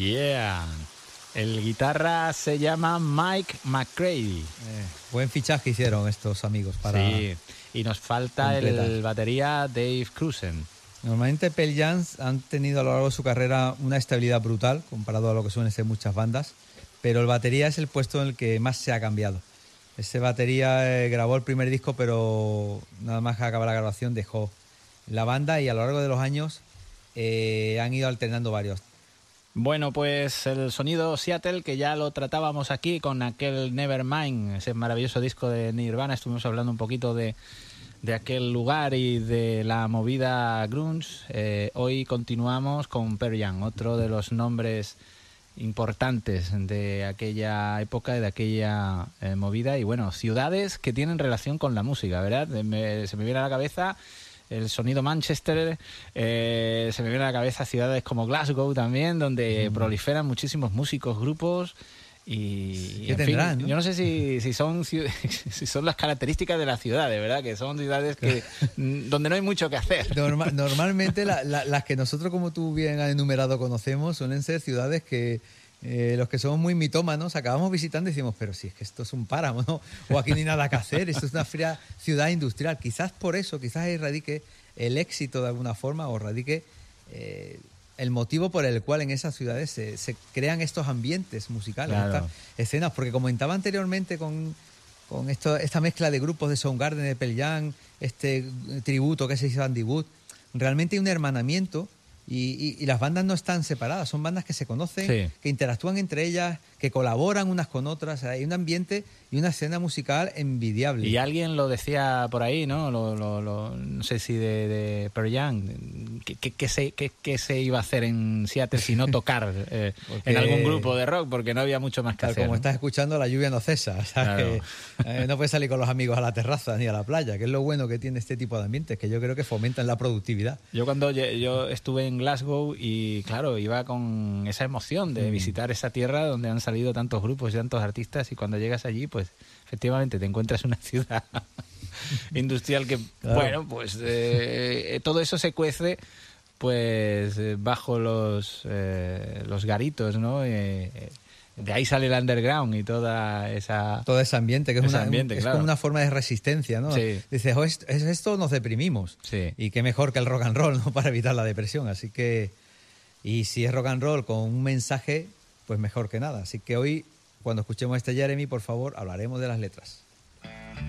Yeah. El guitarra se llama Mike McCready. Buen fichaje hicieron estos amigos para... Sí, y nos falta completar. el batería Dave Cruzen. Normalmente Pearl Jam han tenido a lo largo de su carrera una estabilidad brutal comparado a lo que suelen ser muchas bandas, pero el batería es el puesto en el que más se ha cambiado. Ese batería grabó el primer disco, pero nada más que acabar la grabación dejó la banda y a lo largo de los años han ido alternando varios. Bueno, pues el sonido Seattle, que ya lo tratábamos aquí con aquel Nevermind, ese maravilloso disco de Nirvana. Estuvimos hablando un poquito de aquel lugar y de la movida grunge. Hoy continuamos con Pearl Jam, otro de los nombres importantes de aquella época y de aquella movida. Y bueno, ciudades que tienen relación con la música, ¿verdad? Se me viene a la cabeza el sonido Manchester, se me viene a la cabeza ciudades como Glasgow también, donde proliferan muchísimos músicos, grupos. Y ¿Qué en tendrán, fin, no? yo no sé si son las características de las ciudades, ¿verdad? Que son ciudades donde no hay mucho que hacer. Normalmente las que nosotros, como tú bien has enumerado, conocemos, suelen ser ciudades que los que somos muy mitómanos acabamos visitando y decimos, pero si es que esto es un páramo, ¿no? O aquí no hay nada que hacer, esto es una fría ciudad industrial. Quizás por eso, quizás ahí radique el éxito de alguna forma o radique el motivo por el cual en esas ciudades se crean estos ambientes musicales, Claro. estas escenas, porque comentaba anteriormente con esta mezcla de grupos de Soundgarden, de Pearl Jam, este tributo que se hizo a Andy Wood, realmente hay un hermanamiento y las bandas no están separadas, son bandas que se conocen, Sí. que interactúan entre ellas, que colaboran unas con otras, hay un ambiente y una escena musical envidiable. Y alguien lo decía por ahí, ¿no? No sé si de Pearl Jam, ¿qué se iba a hacer en Seattle si no tocar en algún grupo de rock? Porque no había mucho más que Tal hacer. como ¿no? estás escuchando, la lluvia no cesa, o sea, Claro. que no puedes salir con los amigos a la terraza ni a la playa, que es lo bueno que tiene este tipo de ambientes, que yo creo que fomentan la productividad. Yo cuando yo estuve en Glasgow y claro, iba con esa emoción de visitar esa tierra donde han salido tantos grupos y tantos artistas, y cuando llegas allí, pues efectivamente te encuentras una ciudad industrial que, Claro. bueno, pues todo eso se cuece pues bajo los garitos, ¿no? De ahí sale el underground y toda esa... Todo ese ambiente, que es, Ese ambiente, es claro. como una forma de resistencia, ¿no? Sí. Dices, es esto, nos deprimimos. Sí. Y qué mejor que el rock and roll, ¿no? Para evitar la depresión. Así que, y si es rock and roll con un mensaje, pues mejor que nada. Así que hoy, cuando escuchemos este Jeremy, por favor, hablaremos de las letras.